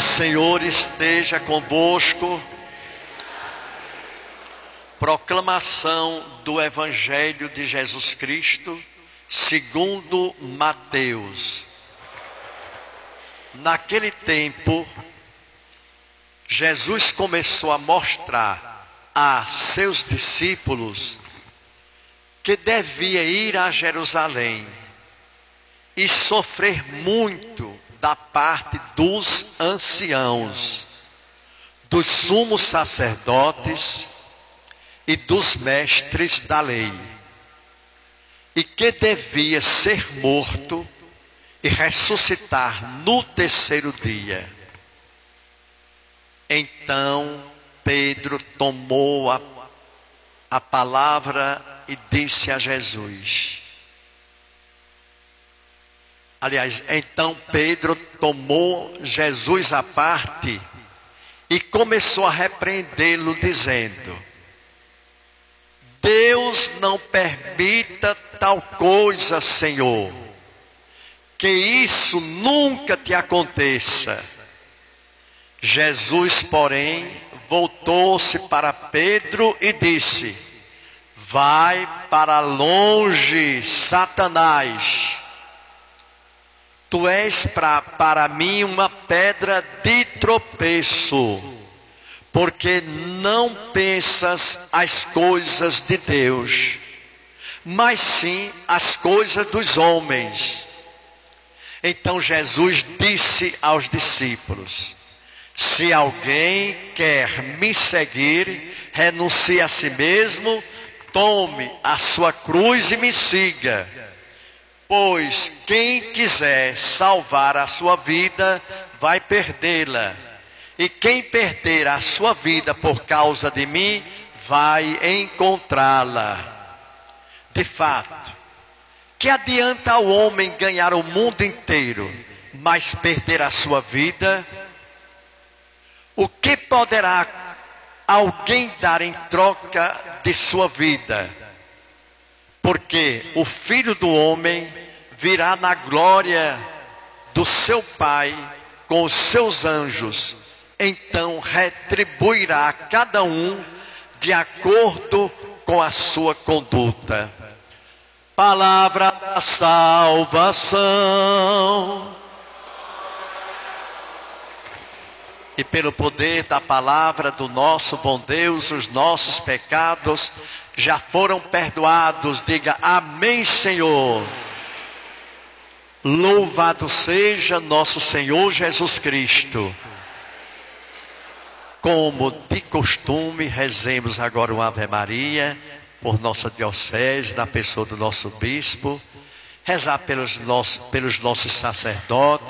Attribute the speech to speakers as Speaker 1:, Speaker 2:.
Speaker 1: Senhor esteja convosco. Proclamação do Evangelho de Jesus Cristo, segundo Mateus. Naquele tempo, Jesus começou a mostrar a seus discípulos que devia ir a Jerusalém e sofrer muito da parte dos anciãos, dos sumos sacerdotes e dos mestres da lei, e que devia ser morto e ressuscitar no terceiro dia. Então Pedro tomou a palavra e disse a Jesus. Aliás, então Pedro tomou Jesus à parte e começou a repreendê-lo, dizendo: Deus não permita tal coisa, Senhor, que isso nunca te aconteça. Jesus, porém, voltou-se para Pedro e disse: Vai para longe, Satanás. Tu és para mim uma pedra de tropeço, porque não pensas as coisas de Deus, mas sim as coisas dos homens. Então Jesus disse aos discípulos: Se alguém quer me seguir, renuncie a si mesmo, tome a sua cruz e me siga. Pois quem quiser salvar a sua vida, vai perdê-la. E quem perder a sua vida por causa de mim, vai encontrá-la. De fato, que adianta ao homem ganhar o mundo inteiro, mas perder a sua vida? O que poderá alguém dar em troca de sua vida? Porque o Filho do Homem virá na glória do seu Pai com os seus anjos. Então retribuirá a cada um de acordo com a sua conduta. Palavra da salvação. E pelo poder da palavra do nosso bom Deus, os nossos pecados já foram perdoados. Diga amém, Senhor. Louvado seja nosso Senhor Jesus Cristo. Como de costume, rezemos agora uma Ave Maria por nossa diocese, na pessoa do nosso bispo. Rezar pelos nossos sacerdotes.